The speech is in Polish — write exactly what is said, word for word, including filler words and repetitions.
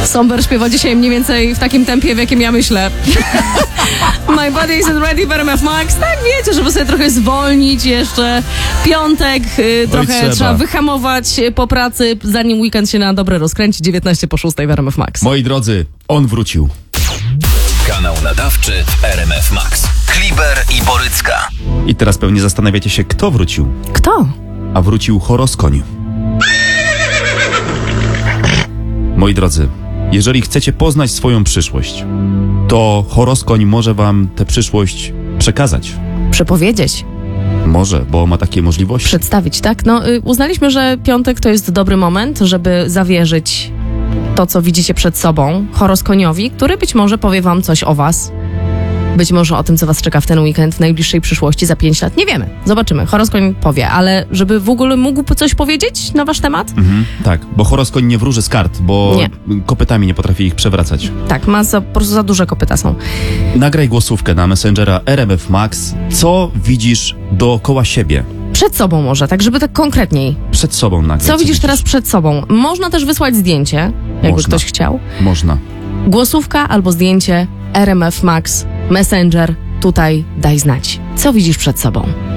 Somber śpiewa dzisiaj mniej więcej w takim tempie, w jakim ja myślę. My body isn't ready for M F Max. Tak, wiecie, żeby sobie trochę zwolnić jeszcze. Piątek, y, trochę trzeba. trzeba wyhamować po pracy, zanim weekend się na dobre rozkręci. dziewiętnaście po szóstej w R M F Max. Moi drodzy, on wrócił. Kanał nadawczy w R M F Max. Kliber i Borycka. I teraz pewnie zastanawiacie się, kto wrócił. Kto? A wrócił Horoskoń. Moi drodzy, jeżeli chcecie poznać swoją przyszłość, to Horoskoń może wam tę przyszłość przekazać. Przepowiedzieć. Może, bo ma takie możliwości. Przedstawić, tak? No, y, uznaliśmy, że piątek to jest dobry moment, żeby zawierzyć to, co widzicie przed sobą Horoskoniowi, który być może powie wam coś o was. Być może o tym, co was czeka w ten weekend, w najbliższej przyszłości, za pięć lat. Nie wiemy. Zobaczymy. Horoskoń powie, ale żeby w ogóle mógł coś powiedzieć na wasz temat? Mhm, tak, bo Horoskoń nie wróży z kart, bo Nie. kopytami nie potrafi ich przewracać. Tak, ma za, po prostu za duże kopyta są. Nagraj głosówkę na Messengera R M F Max. Co widzisz dookoła siebie? Przed sobą może, tak żeby tak konkretniej. Przed sobą nagraj. Co widzisz teraz przed sobą? Można też wysłać zdjęcie, jakby Można. ktoś chciał. Można. Głosówka albo zdjęcie R M F Max, Messenger, tutaj daj znać. Co widzisz przed sobą?